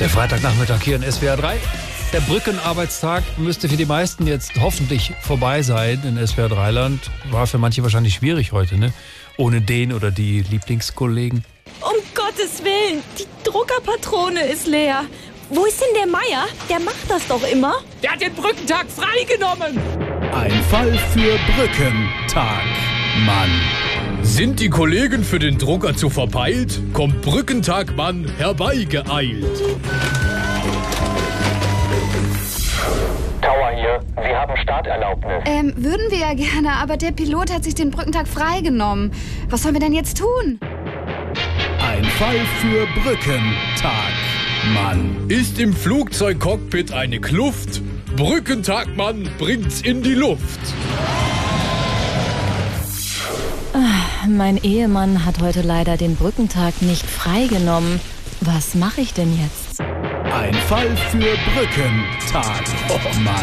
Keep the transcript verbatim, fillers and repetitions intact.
Der Freitagnachmittag hier in S W R drei. Der Brückenarbeitstag müsste für die meisten jetzt hoffentlich vorbei sein in S W R drei-Land. War für manche wahrscheinlich schwierig heute, ne? Ohne den oder die Lieblingskollegen. Um Gottes Willen, die Druckerpatrone ist leer. Wo ist denn der Meier? Der macht das doch immer. Der hat den Brückentag freigenommen. Ein Fall für Brückentag, Mann. Sind die Kollegen für den Drucker zu verpeilt? Kommt Brückentagmann herbeigeeilt. Tower hier, Sie haben Starterlaubnis. Ähm, würden wir ja gerne, aber der Pilot hat sich den Brückentag freigenommen. Was sollen wir denn jetzt tun? Ein Fall für Brückentag, Mann. Ist im Flugzeugcockpit eine Kluft? Brückentagmann bringt's in die Luft. Mein Ehemann hat heute leider den Brückentag nicht freigenommen. Was mache ich denn jetzt? Ein Fall für Brückentag, oh Mann.